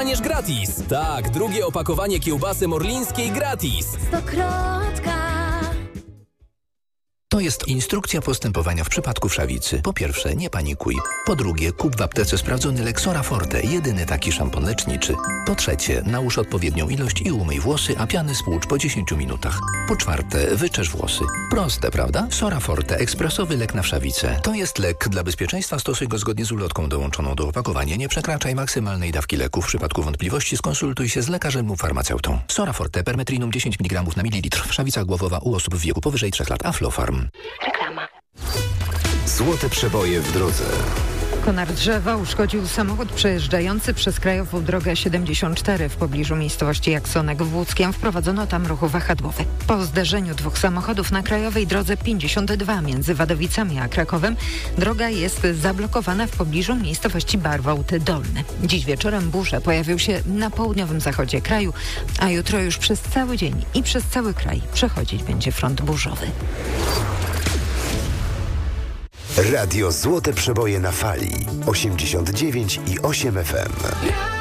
dostaniesz gratis. Tak, drugie opakowanie kiełbasy morlińskiej gratis. Stokrotka. To jest instrukcja postępowania w przypadku wszawicy. Po pierwsze, nie panikuj. Po drugie, kup w aptece sprawdzony Lexora Forte, jedyny taki szampon leczniczy. Po trzecie, nałóż odpowiednią ilość i umyj włosy, a piany spłucz po 10 minutach. Po czwarte, wyczesz włosy. Proste, prawda? Sora Forte, ekspresowy lek na wszawicę. To jest lek. Dla bezpieczeństwa stosuj go zgodnie z ulotką dołączoną do opakowania. Nie przekraczaj maksymalnej dawki leku. W przypadku wątpliwości skonsultuj się z lekarzem lub farmaceutą. Sora Forte, permetrinum 10 mg na mililitr. Wszawica głowowa u osób w wieku powyżej 3 lat. Aflofarm. Reklama. Złote przeboje w drodze. Konar drzewa uszkodził samochód przejeżdżający przez krajową drogę 74 w pobliżu miejscowości Jaksonek w Łódzkiem. Wprowadzono tam ruch wahadłowy. Po zderzeniu dwóch samochodów na krajowej drodze 52 między Wadowicami a Krakowem droga jest zablokowana w pobliżu miejscowości Barwołty Dolny. Dziś wieczorem burze pojawią się na południowym zachodzie kraju, a jutro już przez cały dzień i przez cały kraj przechodzić będzie front burzowy. Radio Złote Przeboje na fali 89,8 FM.